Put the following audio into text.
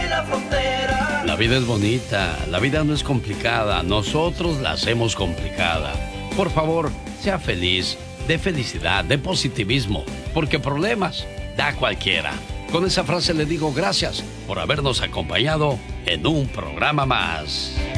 la frontera. La vida es bonita, la vida no es complicada, nosotros la hacemos complicada. Por favor, sea feliz, dé felicidad, dé positivismo, porque problemas da cualquiera. Con esa frase le digo gracias por habernos acompañado en un programa más.